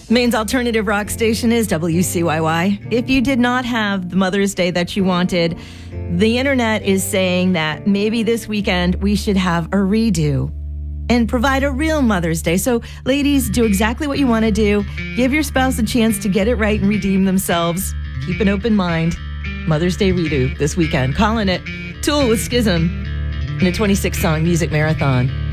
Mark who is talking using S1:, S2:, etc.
S1: Maine's alternative rock station is WCYY. If you did not have the Mother's Day that you wanted, the internet is saying that maybe this weekend we should have a redo and provide a real Mother's Day. So ladies, do exactly what you want to do. Give your spouse a chance to get it right and redeem themselves. Keep an open mind. Mother's Day redo this weekend. Calling it Tool with Schism in a 26-song music marathon.